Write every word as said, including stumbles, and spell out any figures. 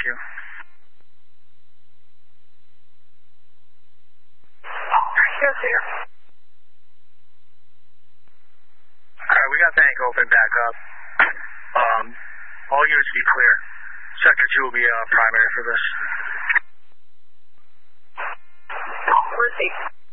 you. Yes, sir. Alright, we got tank open back up. Um, all units be clear. Sector two will be uh, primary for this. Receive.